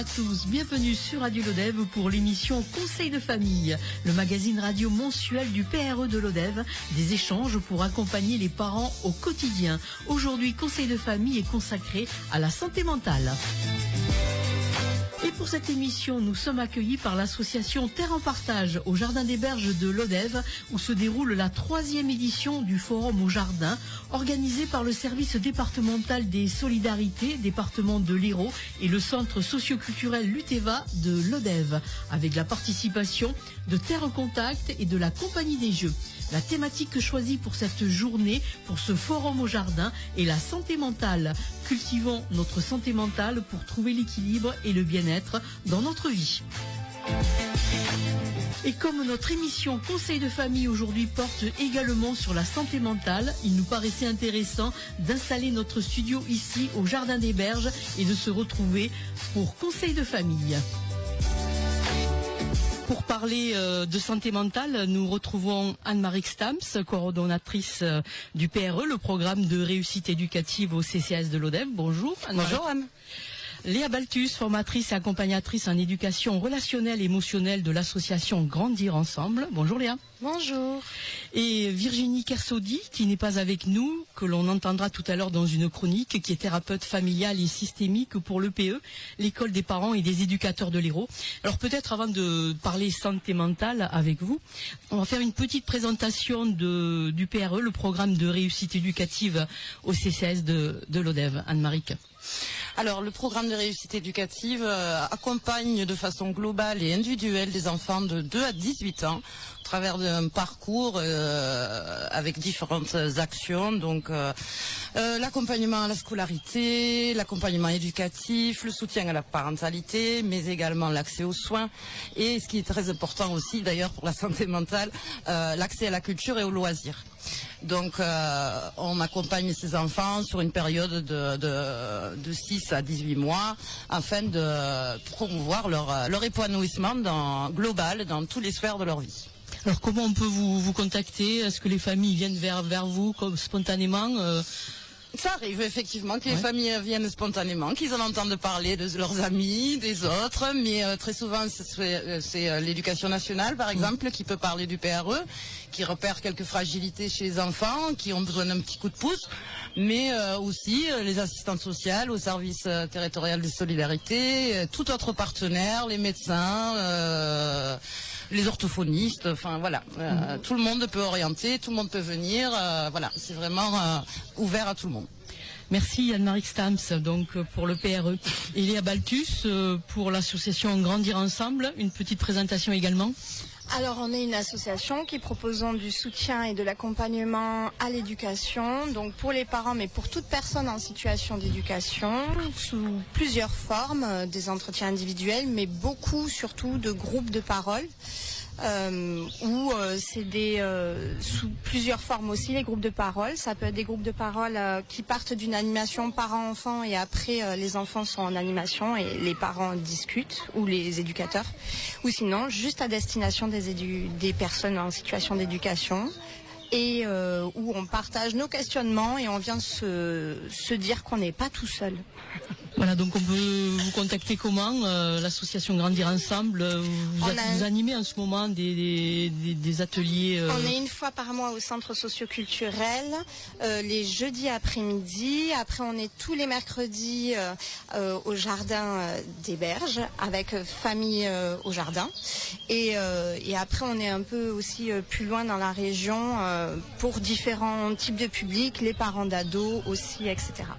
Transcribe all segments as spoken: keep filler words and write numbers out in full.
À tous, bienvenue sur Radio Lodève pour l'émission Conseil de famille, le magazine radio mensuel du P R E de Lodève, des échanges pour accompagner les parents au quotidien. Aujourd'hui, Conseil de famille est consacré à la santé mentale. Et pour cette émission, nous sommes accueillis par l'association Terre en Partage au Jardin des Berges de Lodève, où se déroule la troisième édition du Forum au Jardin, organisé par le service départemental des solidarités, département de l'Hérault et le centre socioculturel Luteva de Lodève, avec la participation de Terre en Contact et de la Compagnie des Jeux. La thématique choisie pour cette journée, pour ce forum au jardin, est la santé mentale. Cultivons notre santé mentale pour trouver l'équilibre et le bien-être dans notre vie. Et comme notre émission Conseil de famille aujourd'hui porte également sur la santé mentale, il nous paraissait intéressant d'installer notre studio ici au Jardin des Berges et de se retrouver pour Conseil de famille. Pour parler euh, de santé mentale, nous retrouvons Anne-Marie Stams, coordonnatrice euh, du P R E, le programme de réussite éducative au C C S de Lodève. Bonjour Anne-Marie. Bonjour Anne. Léa Balthus, formatrice et accompagnatrice en éducation relationnelle et émotionnelle de l'association Grandir Ensemble. Bonjour Léa. Bonjour. Et Virginie Kersaudy, qui n'est pas avec nous, que l'on entendra tout à l'heure dans une chronique, qui est thérapeute familiale et systémique pour l'E P E, l'école des parents et des éducateurs de l'Hérault. Alors peut-être avant de parler santé mentale avec vous, on va faire une petite présentation de, du P R E, le programme de réussite éducative au C C S de, de Lodève. Anne-Marie. Alors, le programme de réussite éducative euh, accompagne de façon globale et individuelle des enfants de deux à dix-huit ans au travers d'un parcours euh, avec différentes actions. Donc, euh, euh, l'accompagnement à la scolarité, l'accompagnement éducatif, le soutien à la parentalité, mais également l'accès aux soins et, ce qui est très important aussi d'ailleurs pour la santé mentale, euh, l'accès à la culture et aux loisirs. Donc, euh, on accompagne ces enfants sur une période de, de, de six à dix-huit mois afin de promouvoir leur, leur épanouissement dans, global dans toutes les sphères de leur vie. Alors, comment on peut vous, vous contacter? Est-ce que les familles viennent vers, vers vous comme, spontanément euh Ça arrive effectivement que les ouais. familles viennent spontanément, qu'ils en entendent parler de leurs amis, des autres, mais euh, très souvent c'est, c'est euh, l'éducation nationale par exemple mmh. qui peut parler du P R E, qui repère quelques fragilités chez les enfants, qui ont besoin d'un petit coup de pouce, mais euh, aussi euh, les assistantes sociales au service euh, territorial de solidarité, euh, tout autre partenaire, les médecins, euh, les orthophonistes, enfin voilà, euh, mmh. tout le monde peut orienter, tout le monde peut venir, euh, voilà, c'est vraiment euh, ouvert à tout le monde. Merci Anne-Marie Stams donc pour le P R E. Et Léa Balthus euh, pour l'association Grandir Ensemble, une petite présentation également. Alors on est une association qui proposons du soutien et de l'accompagnement à l'éducation, donc pour les parents mais pour toute personne en situation d'éducation, sous plusieurs formes, euh, des entretiens individuels mais beaucoup surtout de groupes de parole. Euh, où euh, c'est des euh, sous plusieurs formes aussi les groupes de parole. Ça peut être des groupes de parole euh, qui partent d'une animation parents-enfants et après euh, les enfants sont en animation et les parents discutent ou les éducateurs, ou sinon juste à destination des, édu- des personnes en situation d'éducation et euh, où on partage nos questionnements et on vient se, se dire qu'on n'est pas tout seul. Voilà, donc on peut vous contacter comment euh, l'association Grandir Ensemble, vous, a... vous animez en ce moment des, des, des, des ateliers euh... On est une fois par mois au centre socioculturel, euh, les jeudis après-midi. Après, on est tous les mercredis euh, euh, au jardin euh, des Berges avec euh, famille euh, au jardin. Et, euh, et après, on est un peu aussi euh, plus loin dans la région euh, pour différents types de publics, les parents d'ados aussi, et cetera.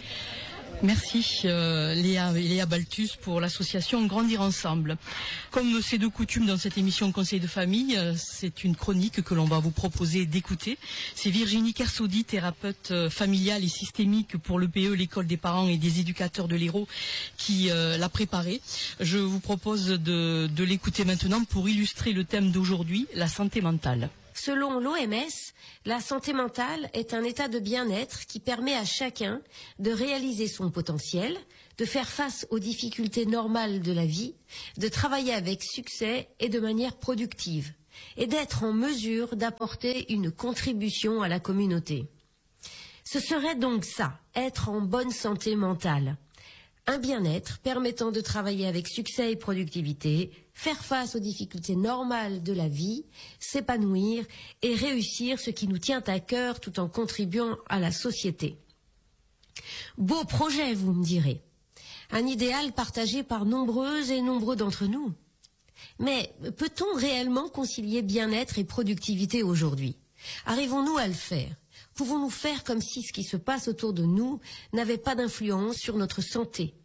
Merci euh, Léa, Léa Balthus pour l'association Grandir Ensemble. Comme c'est de coutume dans cette émission Conseil de famille, euh, c'est une chronique que l'on va vous proposer d'écouter. C'est Virginie Kersaudy, thérapeute euh, familiale et systémique pour l'E P E, l'école des parents et des éducateurs de l'Hérault, qui euh, l'a préparée. Je vous propose de, de l'écouter maintenant pour illustrer le thème d'aujourd'hui, la santé mentale. Selon l'O M S, la santé mentale est un état de bien-être qui permet à chacun de réaliser son potentiel, de faire face aux difficultés normales de la vie, de travailler avec succès et de manière productive, et d'être en mesure d'apporter une contribution à la communauté. Ce serait donc ça, être en bonne santé mentale. Un bien-être permettant de travailler avec succès et productivité, faire face aux difficultés normales de la vie, s'épanouir et réussir ce qui nous tient à cœur tout en contribuant à la société. Beau projet, vous me direz. Un idéal partagé par nombreuses et nombreux d'entre nous. Mais peut-on réellement concilier bien-être et productivité aujourd'hui? Arrivons-nous à le faire? Pouvons-nous faire comme si ce qui se passe autour de nous n'avait pas d'influence sur notre santé?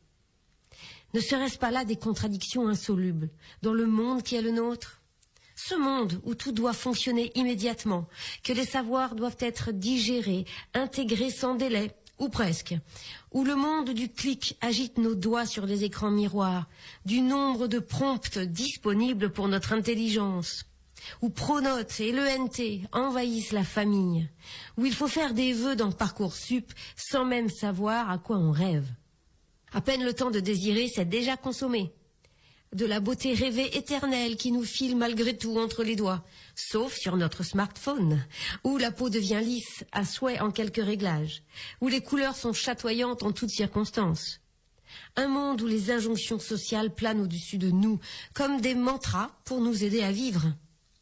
Ne serait-ce pas là des contradictions insolubles dans le monde qui est le nôtre? Ce monde où tout doit fonctionner immédiatement, que les savoirs doivent être digérés, intégrés sans délai, ou presque, où le monde du clic agite nos doigts sur les écrans miroirs, du nombre de prompts disponibles pour notre intelligence, où Pronote et l'E N T envahissent la famille, où il faut faire des vœux dans Parcoursup sans même savoir à quoi on rêve. À peine le temps de désirer s'est déjà consommé. De la beauté rêvée éternelle qui nous file malgré tout entre les doigts, sauf sur notre smartphone, où la peau devient lisse à souhait en quelques réglages, où les couleurs sont chatoyantes en toutes circonstances. Un monde où les injonctions sociales planent au-dessus de nous, comme des mantras pour nous aider à vivre.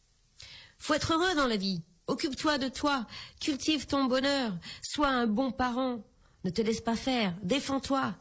Faut être heureux dans la vie, occupe-toi de toi, cultive ton bonheur, sois un bon parent, ne te laisse pas faire, défends-toi.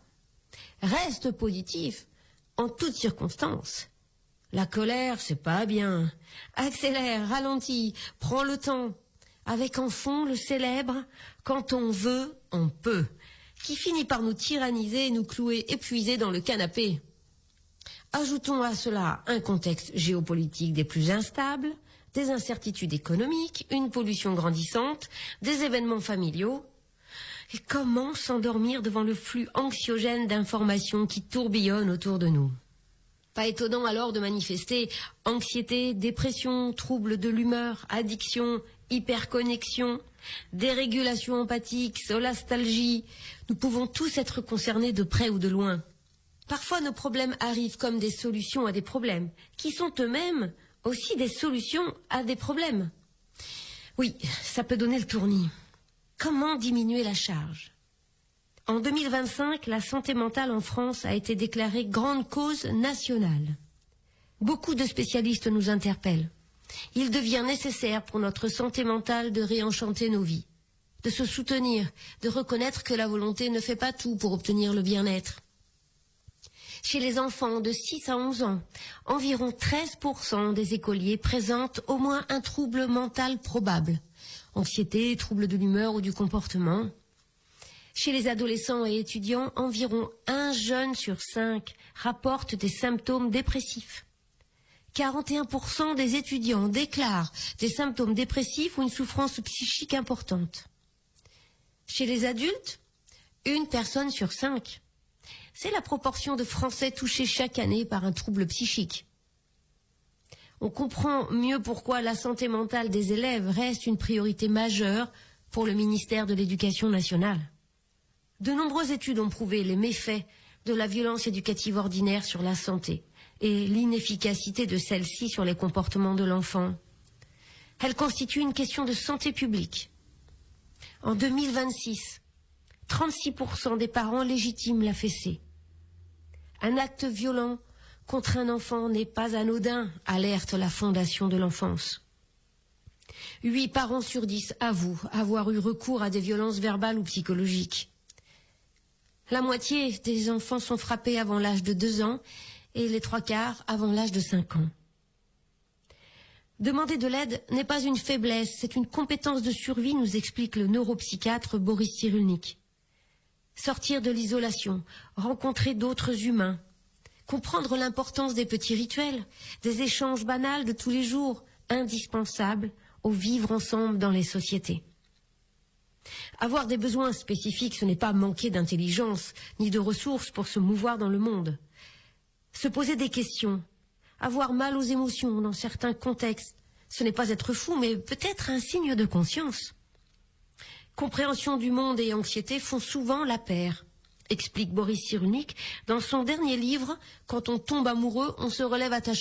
Reste positif, en toutes circonstances. La colère, c'est pas bien. Accélère, ralentis, prends le temps. Avec en fond le célèbre « Quand on veut, on peut », qui finit par nous tyranniser et nous clouer épuisés dans le canapé. Ajoutons à cela un contexte géopolitique des plus instables, des incertitudes économiques, une pollution grandissante, des événements familiaux. Et comment s'endormir devant le flux anxiogène d'informations qui tourbillonnent autour de nous? Pas étonnant alors de manifester anxiété, dépression, troubles de l'humeur, addiction, hyperconnexion, dérégulation empathique, solastalgie. Nous pouvons tous être concernés de près ou de loin. Parfois nos problèmes arrivent comme des solutions à des problèmes, qui sont eux-mêmes aussi des solutions à des problèmes. Oui, ça peut donner le tournis. Comment diminuer la charge? En deux mille vingt-cinq, la santé mentale en France a été déclarée grande cause nationale. Beaucoup de spécialistes nous interpellent. Il devient nécessaire pour notre santé mentale de réenchanter nos vies, de se soutenir, de reconnaître que la volonté ne fait pas tout pour obtenir le bien-être. Chez les enfants de six à onze ans, environ treize pour cent des écoliers présentent au moins un trouble mental probable. Anxiété, troubles de l'humeur ou du comportement. Chez les adolescents et étudiants, environ un jeune sur cinq rapporte des symptômes dépressifs. quarante et un pour cent des étudiants déclarent des symptômes dépressifs ou une souffrance psychique importante. Chez les adultes, une personne sur cinq. C'est la proportion de Français touchés chaque année par un trouble psychique. On comprend mieux pourquoi la santé mentale des élèves reste une priorité majeure pour le ministère de l'Éducation nationale. De nombreuses études ont prouvé les méfaits de la violence éducative ordinaire sur la santé et l'inefficacité de celle-ci sur les comportements de l'enfant. Elle constitue une question de santé publique. En deux mille vingt-six, trente-six pour cent des parents légitiment la fessée. Un acte violent contre un enfant n'est pas anodin, alerte la Fondation de l'enfance. Huit parents sur dix avouent avoir eu recours à des violences verbales ou psychologiques. La moitié des enfants sont frappés avant l'âge de deux ans et les trois quarts avant l'âge de cinq ans. Demander de l'aide n'est pas une faiblesse, c'est une compétence de survie, nous explique le neuropsychiatre Boris Cyrulnik. Sortir de l'isolation, rencontrer d'autres humains, comprendre l'importance des petits rituels, des échanges banals de tous les jours, indispensables au vivre ensemble dans les sociétés. Avoir des besoins spécifiques, ce n'est pas manquer d'intelligence ni de ressources pour se mouvoir dans le monde. Se poser des questions, avoir mal aux émotions dans certains contextes, ce n'est pas être fou, mais peut-être un signe de conscience. Compréhension du monde et anxiété font souvent la paire, explique Boris Cyrulnik dans son dernier livre « Quand on tombe amoureux, on se relève attaché ».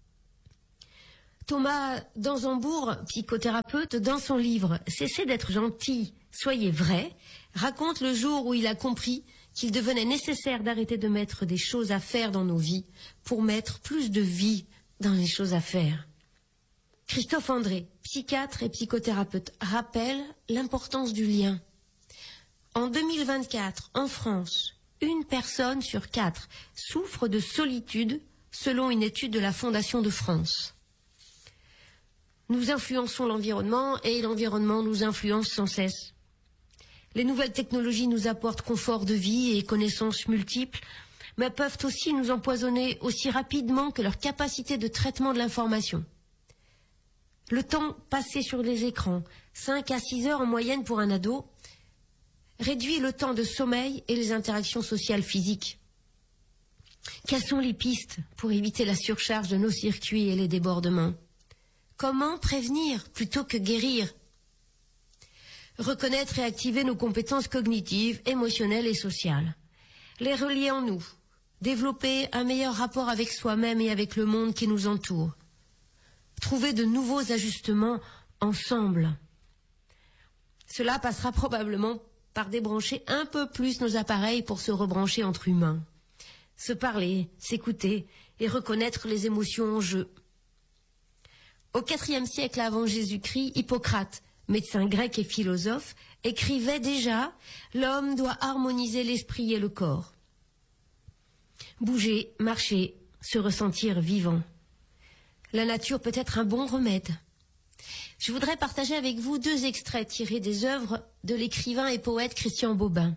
Thomas Danzambourg, psychothérapeute, dans son livre « Cessez d'être gentil, soyez vrai », raconte le jour où il a compris qu'il devenait nécessaire d'arrêter de mettre des choses à faire dans nos vies pour mettre plus de vie dans les choses à faire. Christophe André, psychiatre et psychothérapeute, rappelle l'importance du lien. En deux mille vingt-quatre, en France, une personne sur quatre souffre de solitude selon une étude de la Fondation de France. Nous influençons l'environnement et l'environnement nous influence sans cesse. Les nouvelles technologies nous apportent confort de vie et connaissances multiples, mais peuvent aussi nous empoisonner aussi rapidement que leur capacité de traitement de l'information. Le temps passé sur les écrans, cinq à six heures en moyenne pour un ado, réduit le temps de sommeil et les interactions sociales physiques. Quelles sont les pistes pour éviter la surcharge de nos circuits et les débordements? Comment prévenir plutôt que guérir? Reconnaître et activer nos compétences cognitives, émotionnelles et sociales. Les relier en nous. Développer un meilleur rapport avec soi-même et avec le monde qui nous entoure. Trouver de nouveaux ajustements ensemble. Cela passera probablement par débrancher un peu plus nos appareils pour se rebrancher entre humains. Se parler, s'écouter et reconnaître les émotions en jeu. Au quatrième siècle avant Jésus-Christ, Hippocrate, médecin grec et philosophe, écrivait déjà « L'homme doit harmoniser l'esprit et le corps ». Bouger, marcher, se ressentir vivant. La nature peut être un bon remède. Je voudrais partager avec vous deux extraits tirés des œuvres de l'écrivain et poète Christian Bobin.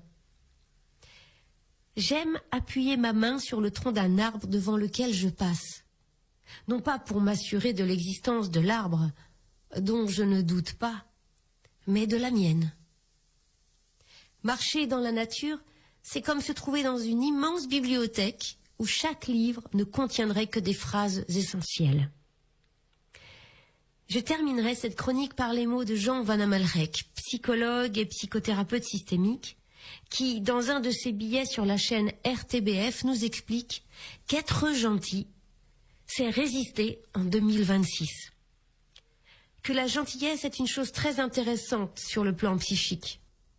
J'aime appuyer ma main sur le tronc d'un arbre devant lequel je passe, non pas pour m'assurer de l'existence de l'arbre, dont je ne doute pas, mais de la mienne. Marcher dans la nature, c'est comme se trouver dans une immense bibliothèque où chaque livre ne contiendrait que des phrases essentielles. Je terminerai cette chronique par les mots de Jean Van Amalrek, psychologue et psychothérapeute systémique, qui, dans un de ses billets sur la chaîne R T B F, nous explique qu'être gentil, c'est résister en deux mille vingt-six. Que la gentillesse est une chose très intéressante sur le plan psychique.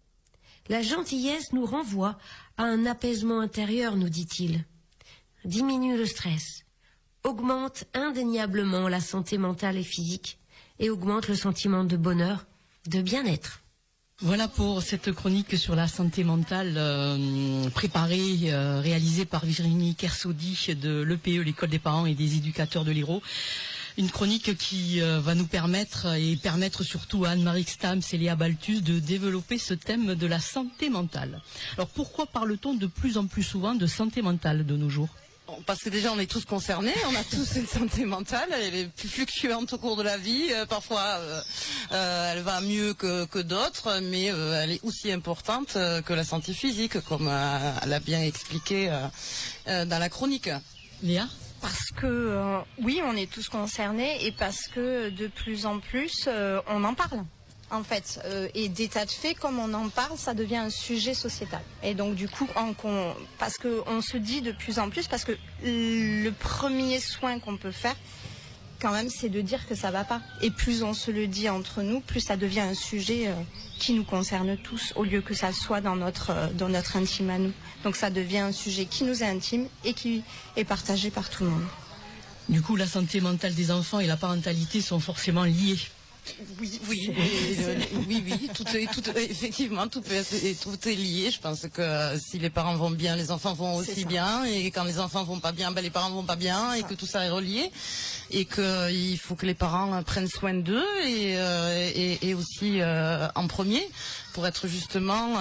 La gentillesse nous renvoie à un apaisement intérieur, nous dit-il. Diminue le stress, augmente indéniablement la santé mentale et physique et augmente le sentiment de bonheur, de bien-être. Voilà pour cette chronique sur la santé mentale euh, préparée, euh, réalisée par Virginie Kersaudy de l'E P E, l'École des parents et des éducateurs de l'Hérault. Une chronique qui euh, va nous permettre et permettre surtout à Anne-Marie Stams et Léa Balthus de développer ce thème de la santé mentale. Alors pourquoi parle-t-on de plus en plus souvent de santé mentale de nos jours ? Parce que déjà on est tous concernés, on a tous une santé mentale, elle est plus fluctuante au cours de la vie, euh, parfois euh, euh, elle va mieux que, que d'autres, mais euh, elle est aussi importante euh, que la santé physique, comme euh, elle a bien expliqué euh, euh, dans la chronique. Léa ? Parce que euh, oui, on est tous concernés et parce que de plus en plus euh, on en parle. En fait, euh, et des tas de faits, comme on en parle, ça devient un sujet sociétal. Et donc du coup, en, on, parce qu'on se dit de plus en plus, parce que le premier soin qu'on peut faire, quand même, c'est de dire que ça va pas. Et plus on se le dit entre nous, plus ça devient un sujet euh, qui nous concerne tous, au lieu que ça soit dans notre, euh, dans notre intime à nous. Donc ça devient un sujet qui nous est intime et qui est partagé par tout le monde. Du coup, la santé mentale des enfants et la parentalité sont forcément liées. Oui, oui, euh, oui, oui, tout est, tout, effectivement, tout, peut être, tout est lié. Je pense que euh, si les parents vont bien, les enfants vont aussi bien, et quand les enfants vont pas bien, ben, les parents vont pas bien, et que tout ça est relié, et qu'il euh, faut que les parents euh, prennent soin d'eux, et, euh, et, et aussi euh, en premier, pour être justement, euh,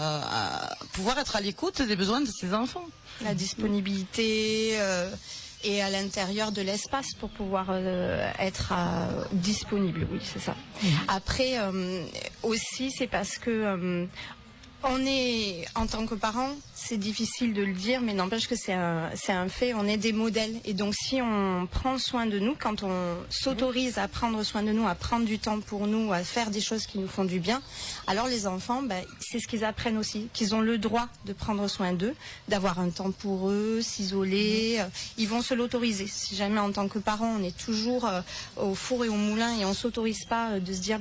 à pouvoir être à l'écoute des besoins de ses enfants. La disponibilité... Euh... et à l'intérieur de l'espace pour pouvoir euh, être euh, disponible, oui, c'est ça. Mmh. Après, euh, aussi, c'est parce que euh, on est, en tant que parents, c'est difficile de le dire, mais n'empêche que c'est un, c'est un fait, on est des modèles. Et donc, si on prend soin de nous, quand on s'autorise à prendre soin de nous, à prendre du temps pour nous, à faire des choses qui nous font du bien, alors les enfants, ben, c'est ce qu'ils apprennent aussi, qu'ils ont le droit de prendre soin d'eux, d'avoir un temps pour eux, s'isoler, mmh. euh, ils vont se l'autoriser. Si jamais, en tant que parents, on est toujours euh, au four et au moulin et on s'autorise pas euh, de se dire